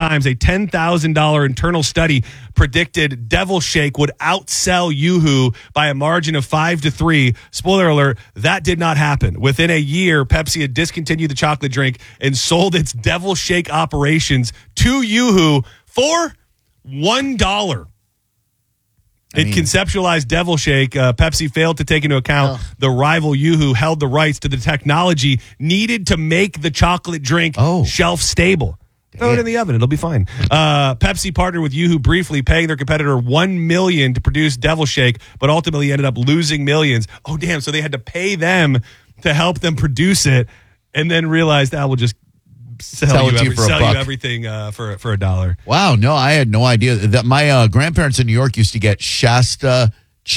Times, a $10,000 internal study predicted Devil Shake would outsell Yoo-Hoo by a margin of 5-3. Spoiler alert, that did not happen. Within a year, Pepsi had discontinued the chocolate drink and sold its Devil Shake operations to Yoo-Hoo for $1. It conceptualized Devil Shake. Pepsi failed to take into account the rival Yoo-Hoo held the rights to the technology needed to make the chocolate drink shelf stable. Throw it in the oven. It'll be fine. Pepsi partnered with Yoo-Hoo briefly, paying their competitor $1 million to produce Devil Shake, but ultimately ended up losing millions. Oh, damn. So they had to pay them to help them produce it and then realized, we'll just sell you everything for $1. Wow, no, I had no idea that my grandparents in New York used to get Shasta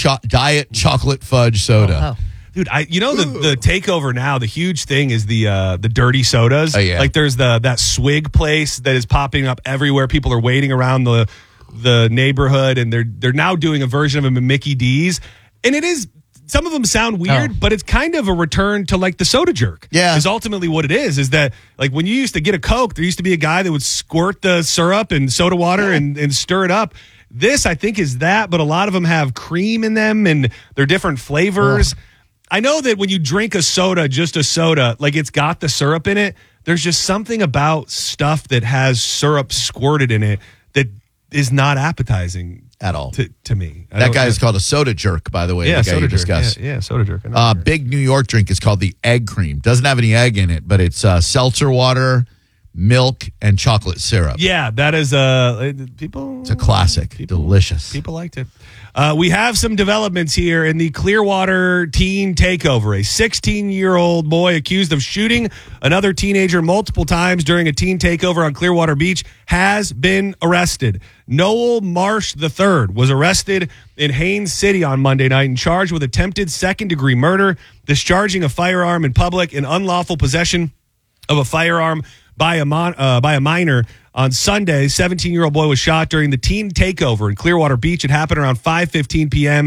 diet chocolate fudge soda. Oh, wow. Dude, the takeover now, the huge thing is the dirty sodas. Oh, yeah. Like there's that swig place that is popping up everywhere. People are waiting around the neighborhood, and they're now doing a version of them in Mickey D's. And it is, some of them sound weird, but it's kind of a return to like the soda jerk. Yeah. Is ultimately what it is that like when you used to get a Coke, there used to be a guy that would squirt the syrup and soda water and stir it up. This, I think, is that, but a lot of them have cream in them and they're different flavors. I know that when you drink a soda, just a soda, like it's got the syrup in it, there's just something about stuff that has syrup squirted in it that is not appetizing at all to me. That guy is called a soda jerk, by the way. Yeah, the guy soda you jerk. discussed. Yeah, soda jerk. Big New York drink is called the egg cream. Doesn't have any egg in it, but it's seltzer water, milk, and chocolate syrup. Yeah, that is people. It's a classic. Delicious. People liked it. We have some developments here in the Clearwater teen takeover. A 16-year-old boy accused of shooting another teenager multiple times during a teen takeover on Clearwater Beach has been arrested. Noel Marsh III was arrested in Haines City on Monday night and charged with attempted second-degree murder, discharging a firearm in public, and unlawful possession of a firearm by a minor. On Sunday, 17-year-old boy was shot during the teen takeover in Clearwater Beach. It happened around 5:15 p.m.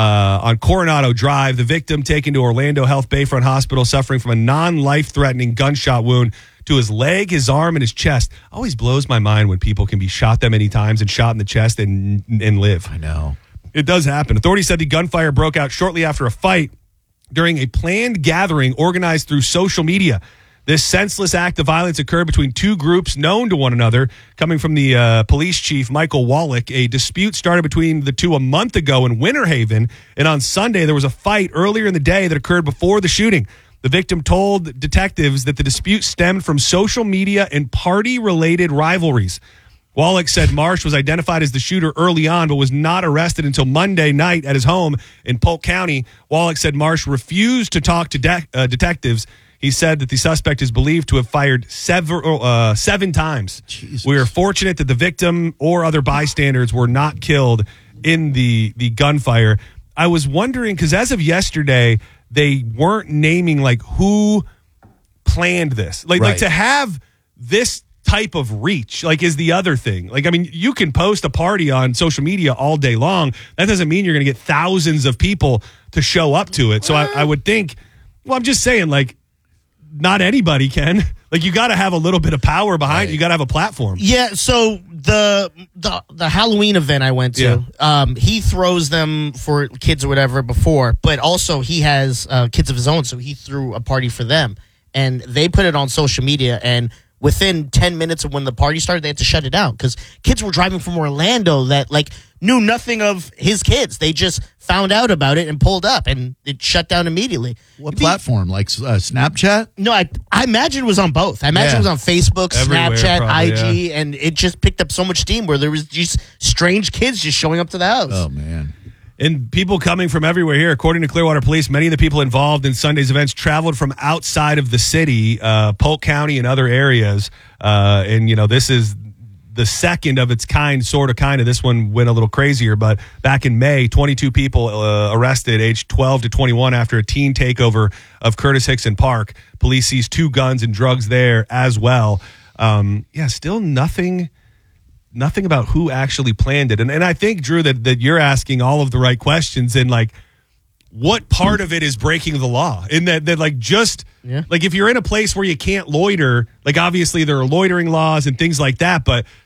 On Coronado Drive. The victim taken to Orlando Health Bayfront Hospital suffering from a non-life-threatening gunshot wound to his leg, his arm, and his chest. Always blows my mind when people can be shot that many times and shot in the chest and live. I know. It does happen. Authorities said the gunfire broke out shortly after a fight during a planned gathering organized through social media. This senseless act of violence occurred between two groups known to one another. Coming from the police chief, Michael Wallach, a dispute started between the two a month ago in Winter Haven, and on Sunday there was a fight earlier in the day that occurred before the shooting. The victim told detectives that the dispute stemmed from social media and party-related rivalries. Wallach said Marsh was identified as the shooter early on, but was not arrested until Monday night at his home in Polk County. Wallach said Marsh refused to talk to detectives. He said that the suspect is believed to have fired 7 times. Jesus. We are fortunate that the victim or other bystanders were not killed in the gunfire. I was wondering, because as of yesterday, they weren't naming like who planned this. Like to have this type of reach, like, is the other thing. Like, I mean, you can post a party on social media all day long. That doesn't mean you're going to get thousands of people to show up to it. So I would think, well, I'm just saying, like, not anybody can. Like, you got to have a little bit of power behind it. You got to have a platform. Yeah, so the Halloween event I went to, he throws them for kids or whatever before, but also he has kids of his own, so he threw a party for them. And they put it on social media, and within 10 minutes of when the party started, they had to shut it down because kids were driving from Orlando that, like, knew nothing of his kids. They just found out about it and pulled up, and it shut down immediately. What platform? Like Snapchat? No, I imagine it was on both. I imagine it was on Facebook, Everywhere, Snapchat, probably, IG, and it just picked up so much steam where there was just strange kids just showing up to the house. Oh, man. And people coming from everywhere here. According to Clearwater Police, many of the people involved in Sunday's events traveled from outside of the city, Polk County and other areas. And, you know, this is the second of its kind, sort of. This one went a little crazier. But back in May, 22 people arrested aged 12 to 21 after a teen takeover of Curtis Hickson Park. Police seized 2 guns and drugs there as well. Still nothing about who actually planned it. And I think, Drew, that you're asking all of the right questions, and like, what part of it is breaking the law? In that like, just like, if you're in a place where you can't loiter, like, obviously there are loitering laws and things like that, but